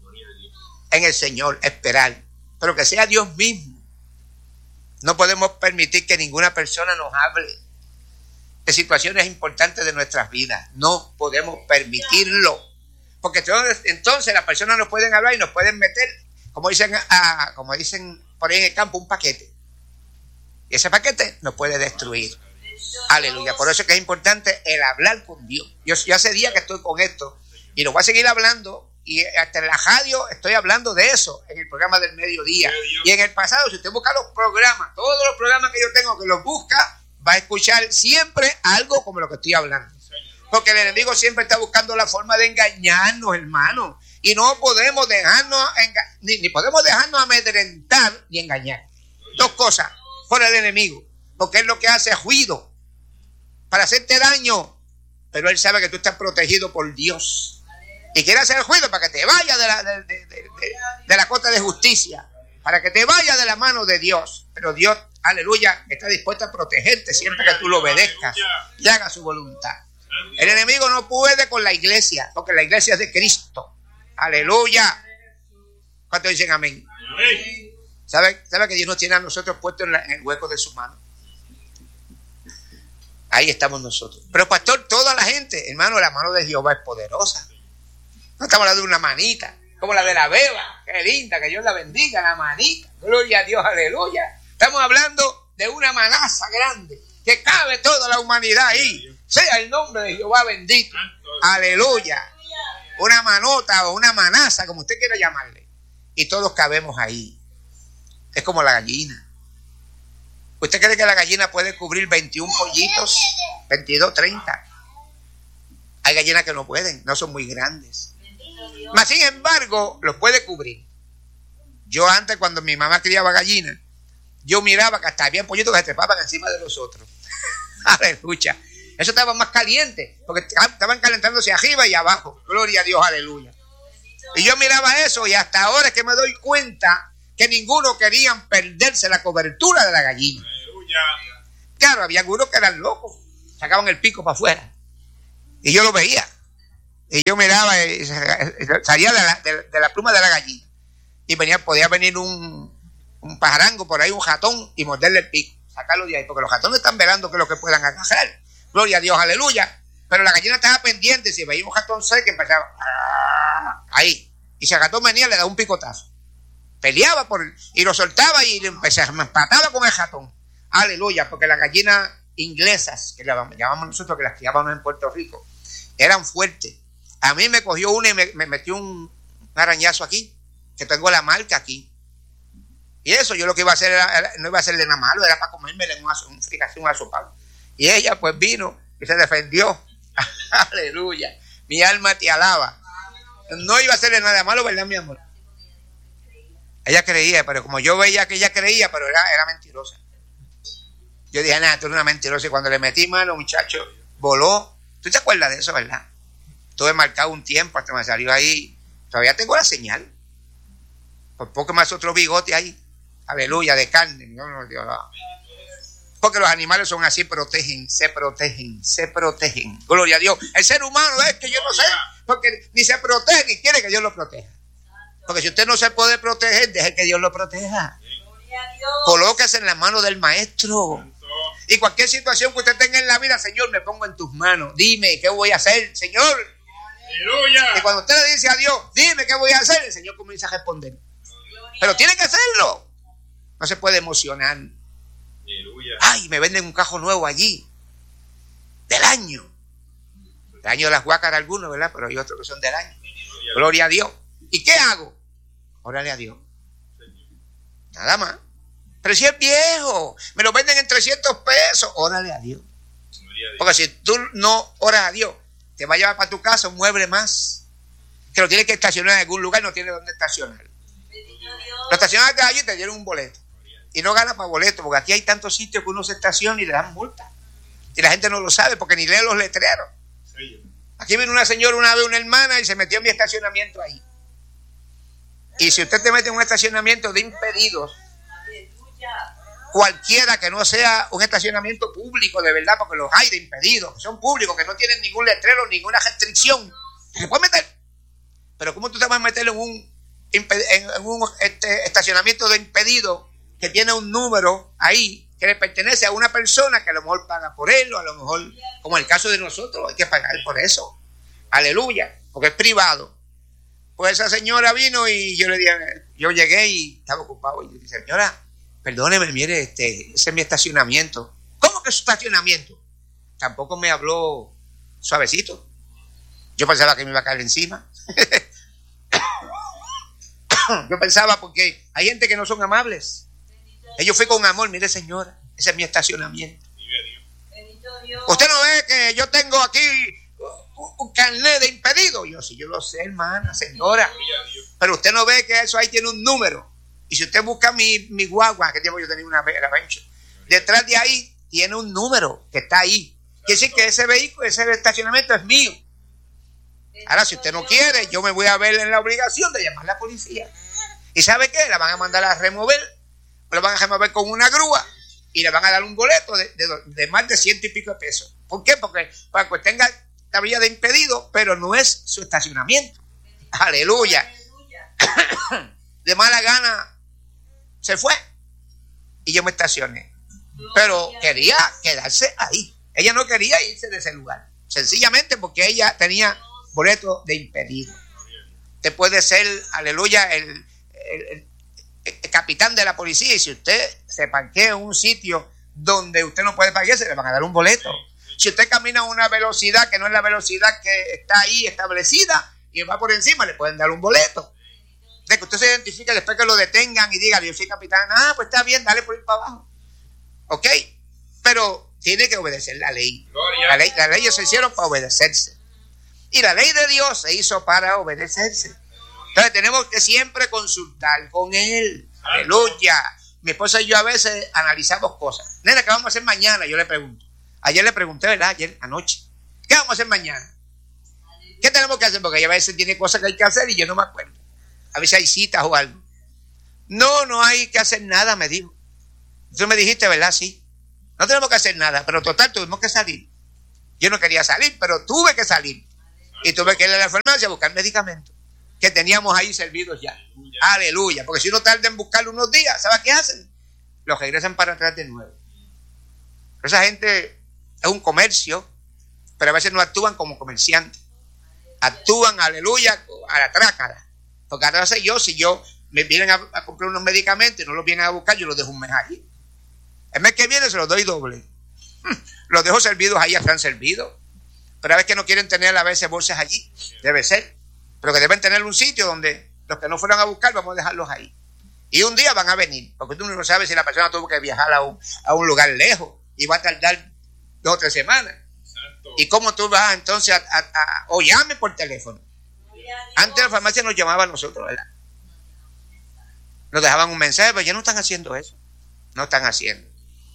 en el Señor, esperar, pero que sea Dios mismo. No podemos permitir que ninguna persona nos hable de situaciones importantes de nuestras vidas. No podemos permitirlo, porque entonces, entonces las personas nos pueden hablar y nos pueden meter, como dicen, a, como dicen por ahí en el campo, un paquete, y ese paquete nos puede destruir. Aleluya. Por eso es que es importante el hablar con Dios. Yo, yo hace días que estoy con esto y lo voy a seguir hablando, y hasta en la radio estoy hablando de eso en el programa del mediodía. Y en el pasado, si usted busca los programas, todos los programas que yo tengo, que los busca, va a escuchar siempre algo como lo que estoy hablando. Porque el enemigo siempre está buscando la forma de engañarnos, hermano. Y no podemos dejarnos, enga- ni, ni podemos dejarnos amedrentar ni engañar. Dos cosas por el enemigo. Porque es lo que hace ruido para hacerte daño. Pero él sabe que tú estás protegido por Dios. Y quiere hacer ruido para que te vaya de la, de, de, de, de, de la corte de justicia. Para que te vaya de la mano de Dios. Pero Dios, aleluya, está dispuesto a protegerte siempre que tú lo obedezcas y hagas su voluntad. El enemigo no puede con la iglesia, porque la iglesia es de Cristo. Aleluya. ¿Cuántos dicen amén? ¿Sabe, sabe que Dios nos tiene a nosotros puestos en, la, en el hueco de su mano? Ahí estamos nosotros. Pero pastor, toda la gente, hermano, la mano de Jehová es poderosa. No estamos hablando de una manita, como la de la beba. Qué linda, que Dios la bendiga, la manita. Gloria a Dios, aleluya. Estamos hablando de una manaza grande, que cabe toda la humanidad ahí. Sea el nombre de Jehová bendito. Aleluya. Una manota o una manaza, como usted quiera llamarle. Y todos cabemos ahí. Es como la gallina. ¿Usted cree que la gallina puede cubrir veintiún pollitos? veintidós, treinta. Hay gallinas que no pueden, no son muy grandes. Mas sin embargo, los puede cubrir. Yo antes, cuando mi mamá criaba gallinas, yo miraba que hasta había pollitos que se trepaban encima de los otros. Aleluya. Eso estaba más caliente, porque estaban calentándose arriba y abajo. Gloria a Dios, aleluya. Y yo miraba eso y hasta ahora es que me doy cuenta que ninguno querían perderse la cobertura de la gallina. Aleluya. Claro, había algunos que eran locos. sacaban el pico para afuera. Y yo lo veía. Y yo miraba, y salía de la, de, de la pluma de la gallina. Y venía, podía venir un, un pajarango por ahí, un ratón, y morderle el pico, sacarlo de ahí, porque los ratones están velando que es lo que puedan agarrar. Gloria a Dios, aleluya. Pero la gallina estaba pendiente, si veía un ratón cerca, empezaba ahí. Y si el ratón venía, le daba un picotazo. Peleaba por él, y lo soltaba y le empezaba, me empataba con el ratón. Aleluya, porque las gallinas inglesas, que las llamamos nosotros, que las criábamos en Puerto Rico, eran fuertes. A mí me cogió una y me, me metió un, un arañazo aquí, que tengo la marca aquí. Y eso yo lo que iba a hacer era, era, no iba a hacerle nada malo, era para comérmela en un, un, un asopado. Y ella pues vino y se defendió. Aleluya, mi alma te alaba. No iba a hacerle nada malo, ¿verdad, mi amor? Ella creía, pero como yo veía que ella creía, pero era, era mentirosa. Yo dije, nada, tú eres una mentirosa. Y cuando le metí mano, muchacho, voló. ¿Tú te acuerdas de eso, verdad? Estuve marcado un tiempo hasta me salió ahí. Todavía tengo la señal. Por poco más otro bigote ahí. Aleluya, de carne. No, no, Dios, no. Porque los animales son así, protegen, se protegen, se protegen. Gloria a Dios. El ser humano es que yo no sé, porque ni se protege ni quiere que Dios lo proteja. Porque si usted no se puede proteger, deje que Dios lo proteja. Colóquese en las manos del maestro. Y cualquier situación que usted tenga en la vida, Señor, me pongo en tus manos. Dime, ¿qué voy a hacer, Señor? Aleluya. Y cuando usted le dice a Dios, dime, ¿qué voy a hacer? El Señor comienza a responder. Pero tiene que hacerlo. No se puede emocionar. Aleluya. Ay, me venden un cajo nuevo allí. Del año. Del año de las huácaras algunos, ¿verdad? Pero hay otros que son del año. Gloria a Dios. ¿Y qué hago? Órale a Dios. Nada más. Pero si es viejo, me lo venden en trescientos pesos, órale a Dios. Porque si tú no oras a Dios, te va a llevar para tu casa un mueble más, que lo tienes que estacionar en algún lugar, no tiene dónde estacionar. Lo estacionas allí y te dieron un boleto. Y no ganas para boleto, porque aquí hay tantos sitios que uno se estaciona y le dan multa. Y la gente no lo sabe porque ni lee los letreros. Aquí vino una señora una vez, una hermana, y se metió en mi estacionamiento ahí. Y si usted te mete en un estacionamiento de impedidos, cualquiera que no sea un estacionamiento público de verdad, porque los hay de impedidos, que son públicos, que no tienen ningún letrero, ninguna restricción, se puede meter. Pero ¿cómo tú te vas a meter en un, en un este, estacionamiento de impedido que tiene un número ahí que le pertenece a una persona que a lo mejor paga por él, o a lo mejor, como el caso de nosotros, hay que pagar por eso? Aleluya, porque es privado. Pues esa señora vino y yo le dije, yo llegué y estaba ocupado, y yo dije, señora, perdóneme, mire, este, ese es mi estacionamiento. ¿Cómo que es su estacionamiento? Tampoco me habló suavecito. Yo pensaba que me iba a caer encima. Yo pensaba, porque hay gente que no son amables. Ellos fui con amor, mire señora, ese es mi estacionamiento. Usted no ve que yo tengo aquí un carnet de impedido. Yo sí, yo lo sé, hermana, señora. Pero usted no ve que eso ahí tiene un número. Y si usted busca mi, mi guagua, que tiempo yo tenía una Venture, detrás de ahí tiene un número que está ahí. Quiere decir que ese vehículo, ese estacionamiento es mío. Ahora, si usted no quiere, yo me voy a ver en la obligación de llamar a la policía. ¿Y sabe qué? La van a mandar a remover, o la van a remover con una grúa, y le van a dar un boleto de, de, de más de ciento y pico de pesos. ¿Por qué? Porque para que tenga tablilla de impedido, pero no es su estacionamiento. Aleluya. De mala gana se fue y yo me estacioné, pero quería quedarse ahí. Ella no quería irse de ese lugar, sencillamente porque ella tenía boleto de impedido. Usted puede ser, aleluya, el, el, el, el capitán de la policía, y si usted se parquea en un sitio donde usted no puede parquearse, le van a dar un boleto. Si usted camina a una velocidad que no es la velocidad que está ahí establecida y va por encima, le pueden dar un boleto. De que usted se identifique después que lo detengan y diga, yo soy capitán, ah, pues está bien, dale por ir para abajo. ¿Ok? Pero tiene que obedecer la ley. La ley, las leyes se hicieron para obedecerse. Y la ley de Dios se hizo para obedecerse. Entonces tenemos que siempre consultar con Él. Aleluya. Mi esposa y yo a veces analizamos cosas. Nena, ¿qué vamos a hacer mañana? Yo le pregunto. Ayer le pregunté, ¿verdad? Ayer, anoche. ¿Qué vamos a hacer mañana? ¿Qué tenemos que hacer? Porque ella a veces tiene cosas que hay que hacer y yo no me acuerdo. A veces hay citas o algo. No, no hay que hacer nada, me dijo. Tú me dijiste, ¿verdad? Sí. No tenemos que hacer nada, pero total, tuvimos que salir. Yo no quería salir, pero tuve que salir. Y tuve que ir a la farmacia a buscar medicamentos que teníamos ahí servidos ya. Aleluya. Aleluya. Porque si uno tarda en buscarlo unos días, ¿sabes qué hacen? Los regresan para atrás de nuevo. Pero esa gente es un comercio, pero a veces no actúan como comerciantes. Actúan, aleluya, a la trácara. Porque ahora sé yo, si yo me vienen a, a comprar unos medicamentos y no los vienen a buscar, yo los dejo un mes ahí. El mes que viene se los doy doble. Los dejo servidos ahí, ya están servidos. Pero a veces que no quieren tener a veces bolsas allí. Debe ser. Pero que deben tener un sitio donde los que no fueron a buscar, vamos a dejarlos ahí. Y un día van a venir. Porque tú no sabes si la persona tuvo que viajar a un, a un lugar lejos y va a tardar dos o tres semanas. Exacto. Y cómo tú vas entonces a, a, a, o llame por teléfono. Antes la farmacia nos llamaba a nosotros, ¿verdad? Nos dejaban un mensaje, pero ya no están haciendo eso. No están haciendo.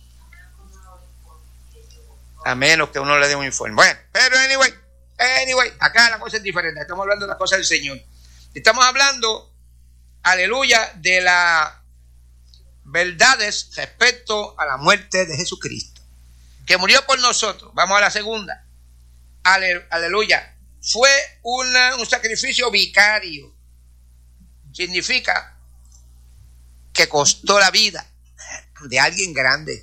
A menos que uno le dé un informe. Bueno, pero anyway, anyway, acá la cosa es diferente. Estamos hablando de las cosas del Señor. Estamos hablando, aleluya, de las verdades respecto a la muerte de Jesucristo, que murió por nosotros. Vamos a la segunda. Ale, aleluya. Fue una, un sacrificio vicario. Significa que costó la vida de alguien grande.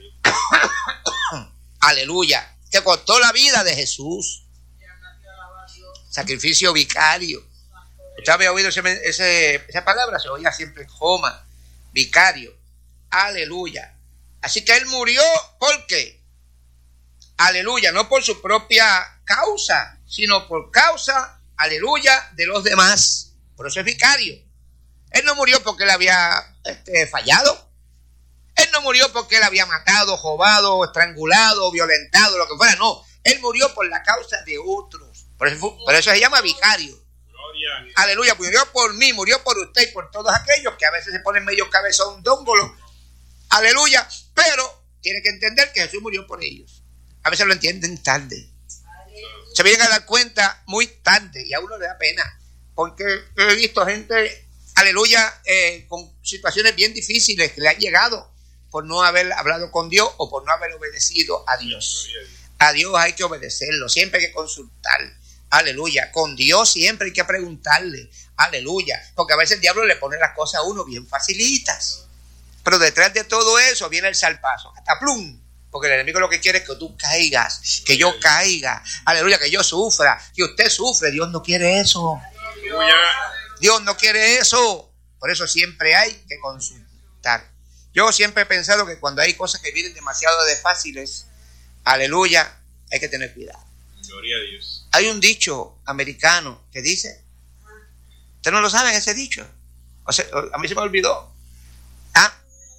Aleluya. Que costó la vida de Jesús. Sacrificio vicario. Usted había oído ese, ese, esa palabra, se oía siempre en Joma. Vicario. Aleluya. Así que él murió, ¿por qué? Aleluya. No por su propia causa, sino por causa, aleluya, de los demás. Por eso es vicario. Él no murió porque él había este, fallado. Él no murió porque él había matado, robado, estrangulado, violentado, lo que fuera. No, él murió por la causa de otros. Por eso, por eso se llama vicario. Gloria. Aleluya, murió por mí, murió por usted y por todos aquellos que a veces se ponen medio cabezón dóngolo. Aleluya, pero tiene que entender que Jesús murió por ellos. A veces lo entienden tarde. Se vienen a dar cuenta muy tarde y a uno le da pena. Porque he visto gente, aleluya, eh, con situaciones bien difíciles que le han llegado por no haber hablado con Dios o por no haber obedecido a Dios. A Dios hay que obedecerlo, siempre hay que consultar. Aleluya, con Dios siempre hay que preguntarle. Aleluya, porque a veces el diablo le pone las cosas a uno bien facilitas. Pero detrás de todo eso viene el salpazo, hasta plum. Porque el enemigo lo que quiere es que tú caigas, que yo caiga, aleluya, que yo sufra, que usted sufre. Dios no quiere eso. Aleluya. Dios no quiere eso. Por eso siempre hay que consultar. Yo siempre he pensado que cuando hay cosas que vienen demasiado de fáciles, aleluya, hay que tener cuidado. Gloria a Dios. Hay un dicho americano que dice, ¿ustedes no lo saben ese dicho? O sea, a mí se me olvidó. ¿Ah?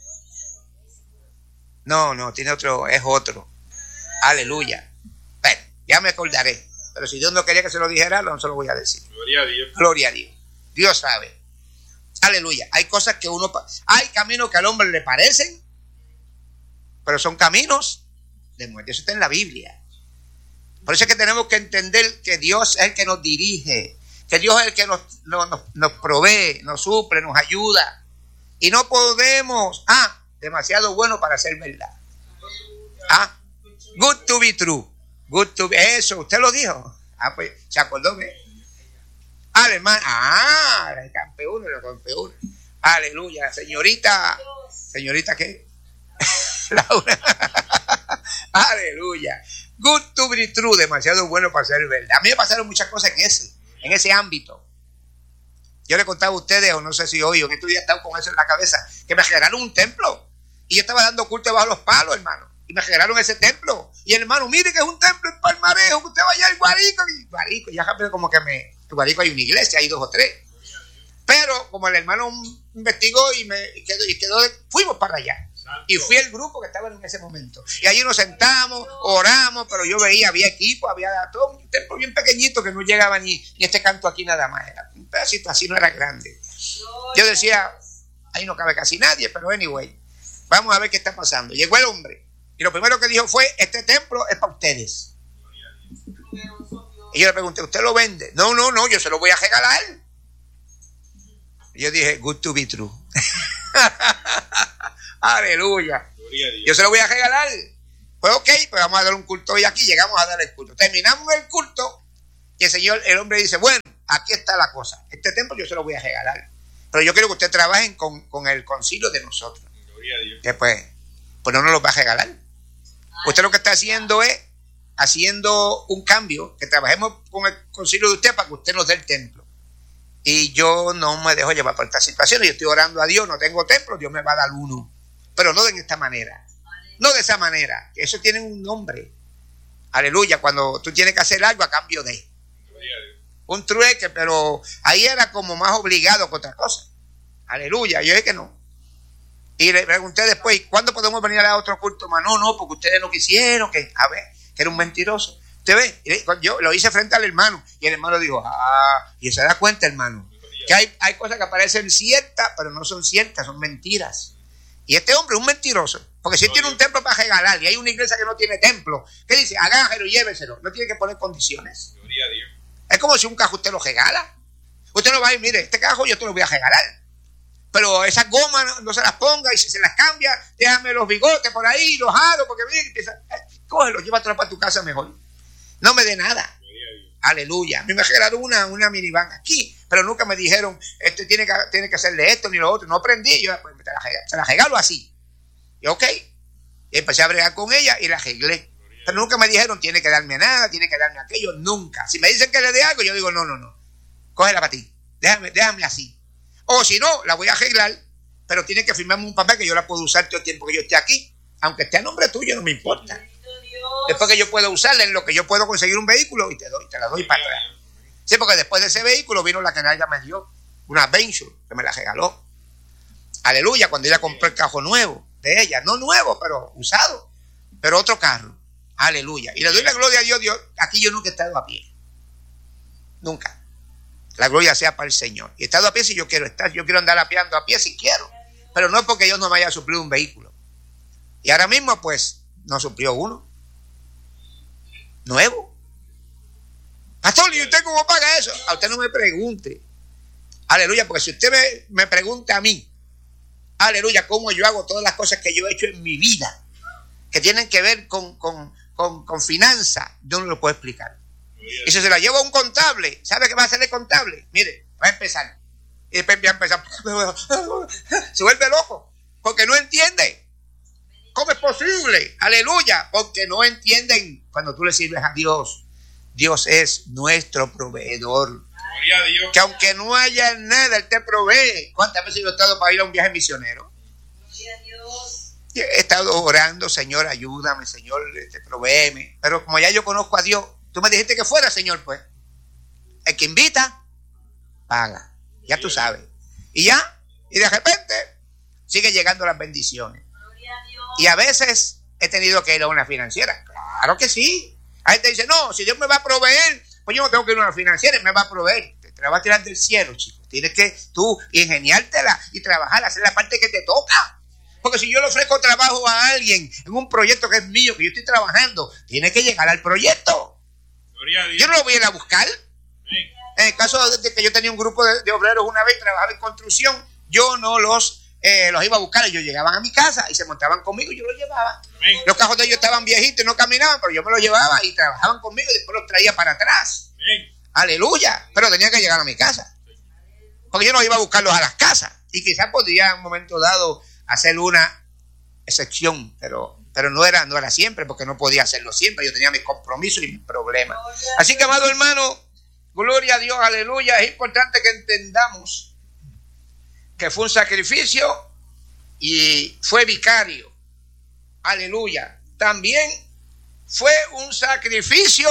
No, no, tiene otro, es otro. Aleluya. Bueno, ya me acordaré. Pero si Dios no quería que se lo dijera, no se lo voy a decir. Gloria a Dios. Gloria a Dios. Dios sabe. Aleluya. Hay cosas que uno... Hay caminos que al hombre le parecen, pero son caminos de muerte. Eso está en la Biblia. Por eso es que tenemos que entender que Dios es el que nos dirige, que Dios es el que nos, nos, nos provee, nos suple, nos ayuda. Y no podemos... Ah, demasiado bueno para ser verdad. Ah, good to be true. Good to be... Eso, usted lo dijo. Ah, pues, ¿se acordó? Alemán. Ah, el campeón, el campeón. Aleluya. Señorita. ¿Señorita qué? Laura. Aleluya. Good to be true. Demasiado bueno para ser verdad. A mí me pasaron muchas cosas en ese, en ese ámbito. Yo le contaba a ustedes, o no sé si hoy o en estos días estaba con eso en la cabeza, que me regalaron un templo. Y yo estaba dando culto bajo los palos, hermano. Y me regalaron ese templo. Y el hermano, mire que es un templo en Palmarejo, que usted vaya al Guarico. Y Guarico, ya rápido como que me... En Guarico hay una iglesia, hay dos o tres. Pero como el hermano investigó y me y quedó, y quedó, fuimos para allá. Y fui el grupo que estaba en ese momento. Y allí nos sentamos, oramos, pero yo veía, había equipo, había todo un templo bien pequeñito que no llegaba ni, ni este canto aquí nada más. Era un pedacito así, no era grande. Yo decía, ahí no cabe casi nadie, pero anyway, vamos a ver qué está pasando. Llegó el hombre y lo primero que dijo fue, este templo es para ustedes. Y yo le pregunté, ¿usted lo vende? No, no, no, yo se lo voy a regalar. Y yo dije, good to be true. Aleluya. Yo se lo voy a regalar. Pues ok, pues vamos a dar un culto hoy aquí, llegamos a dar el culto. Terminamos el culto y el Señor, el hombre dice, bueno, aquí está la cosa. Este templo yo se lo voy a regalar. Pero yo quiero que ustedes trabajen con, con el concilio de nosotros. Gloria a Dios. Que pues, pues no nos lo va a regalar. Usted lo que está haciendo es haciendo un cambio, que trabajemos con el concilio de usted para que usted nos dé el templo. Y yo no me dejo llevar por esta situación. Yo estoy orando a Dios, no tengo templo, Dios me va a dar uno. Pero no de esta manera. No de esa manera. Eso tiene un nombre. Aleluya. Cuando tú tienes que hacer algo a cambio de. Un trueque, pero ahí era como más obligado que otra cosa. Aleluya. Yo dije que no. Y le pregunté después, ¿cuándo podemos venir a otro culto más? No, no, porque ustedes no quisieron. Que, a ver, que era un mentiroso. ¿Usted ve? Yo lo hice frente al hermano. Y el hermano dijo, ah, y se da cuenta, hermano, que hay, hay cosas que parecen ciertas, pero no son ciertas, son mentiras. Y este hombre es un mentiroso. Porque si él tiene un templo para regalar y hay una iglesia que no tiene templo, ¿qué dice? Agájelo y lléveselo. No tiene que poner condiciones. Gloria a Dios. Es como si un cajo usted lo regala. Usted no va a ir, mire, este cajo yo te lo voy a regalar. Pero esas gomas no, no se las ponga y si se las cambia, déjame los bigotes por ahí, los aros, porque mire, empieza, eh, cógelo, llévatelo para tu casa mejor. No me dé nada. Aleluya. A mí me regalaron una, una minivan aquí, pero nunca me dijeron, este tiene que, tiene que hacerle esto ni lo otro. No aprendí, yo pues, te la, se la regalo así. Y ok. Y empecé a bregar con ella y la arreglé. Pero nunca me dijeron, tiene que darme nada, tiene que darme aquello. Nunca. Si me dicen que le dé algo, yo digo, no, no, no. Cógela para ti. Déjame, déjame así. O si no, la voy a arreglar, pero tiene que firmarme un papel que yo la puedo usar todo el tiempo que yo esté aquí. Aunque esté a nombre tuyo, no me importa. Después que yo puedo usarla en lo que yo puedo conseguir un vehículo y te doy, te la doy para atrás. Sí, porque después de ese vehículo vino la que ella me dio, una Venture, que me la regaló. Aleluya, cuando ella compró el carro nuevo de ella, no nuevo, pero usado, pero otro carro. Aleluya. Y le doy la gloria a Dios, Dios. Aquí yo nunca he estado a pie. Nunca. La gloria sea para el Señor. Y he estado a pie si yo quiero estar. Yo quiero andar apeando a pie si quiero. Pero no es porque Dios no me haya suplido un vehículo. Y ahora mismo, pues, nos suplió uno. Nuevo. Pastor, ¿y usted cómo paga eso? A usted no me pregunte. Aleluya, porque si usted me, me pregunta a mí, aleluya, cómo yo hago todas las cosas que yo he hecho en mi vida, que tienen que ver con, con, con, con finanzas, yo no lo puedo explicar. Y si se la llevo a un contable, ¿sabe qué va a hacer el contable? Mire, va a empezar. Y después va a empezar. Se vuelve loco, porque no entiende. ¿Cómo es posible? Aleluya, porque no entienden. Cuando tú le sirves a Dios, Dios es nuestro proveedor. Gloria a Dios. Que aunque no haya nada, Él te provee. ¿Cuántas veces yo he estado para ir a un viaje misionero? Gloria a Dios. He estado orando, Señor, ayúdame, Señor, te provéeme. Pero como ya yo conozco a Dios, tú me dijiste que fuera, Señor, pues. El que invita, paga. Ya tú sabes. Y ya, y de repente, sigue llegando las bendiciones. Gloria a Dios. Y a veces he tenido que ir a una financiera. Claro que sí. Hay gente dice, no, si Dios me va a proveer, pues yo no tengo que ir a una financiera, Él me va a proveer. Te, te la va a tirar del cielo, chicos. Tienes que tú ingeniártela y trabajar, hacer la parte que te toca. Porque si yo le ofrezco trabajo a alguien en un proyecto que es mío, que yo estoy trabajando, tiene que llegar al proyecto. Gloria a Dios. Yo no lo voy a ir a buscar. Amén. En el caso de que yo tenía un grupo de, de obreros una vez, trabajaba en construcción, yo no los, eh, los iba a buscar. Ellos llegaban a mi casa y se montaban conmigo y yo los llevaba. Amén. Los carros de ellos estaban viejitos y no caminaban, pero yo me los llevaba y trabajaban conmigo y después los traía para atrás. Amén. Aleluya. Pero tenía que llegar a mi casa. Porque yo no iba a buscarlos a las casas. Y quizás podría en un momento dado hacer una excepción, pero, pero no, era, no era siempre, porque no podía hacerlo siempre. Yo tenía mis compromisos y mis problemas. Así que, amado hermano, gloria a Dios, aleluya. Es importante que entendamos que fue un sacrificio y fue vicario. Aleluya. También fue un sacrificio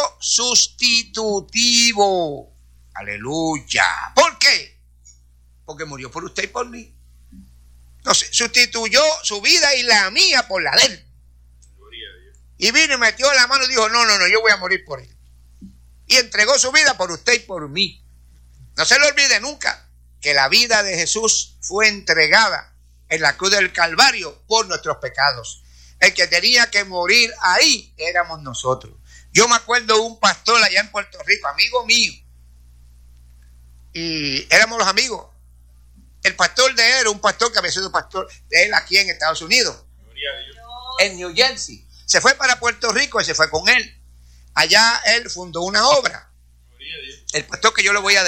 sustitutivo. Aleluya. ¿Por qué? Porque murió por usted y por mí. Entonces, sustituyó su vida y la mía por la de Él. Gloria a Dios. Y vino y metió la mano y dijo, no, no, no, yo voy a morir por Él. Y entregó su vida por usted y por mí. No se le olvide nunca que la vida de Jesús fue entregada en la cruz del Calvario por nuestros pecados. El que tenía que morir ahí éramos nosotros. Yo me acuerdo de un pastor allá en Puerto Rico, amigo mío. Y éramos los amigos. El pastor de él era un pastor que había sido pastor de él aquí en Estados Unidos. Gloria a Dios. En New Jersey. Se fue para Puerto Rico y se fue con él. Allá él fundó una obra. Gloria a Dios. El pastor que yo le voy a